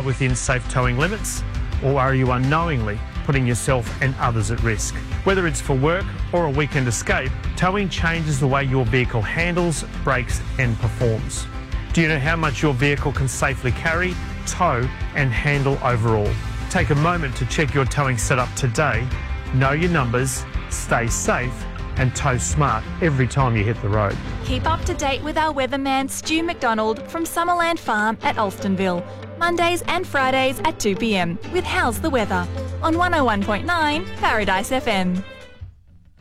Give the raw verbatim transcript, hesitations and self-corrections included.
within safe towing limits, or are you unknowingly putting yourself and others at risk? Whether it's for work or a weekend escape, towing changes the way your vehicle handles, brakes and performs. Do you know how much your vehicle can safely carry, tow and handle overall? Take a moment to check your towing setup today, know your numbers, stay safe and tow smart every time you hit the road. Keep up to date with our weatherman Stu McDonald from Summerland Farm at Alstonville, Mondays and Fridays at two p m with How's the Weather on one oh one point nine Paradise F M.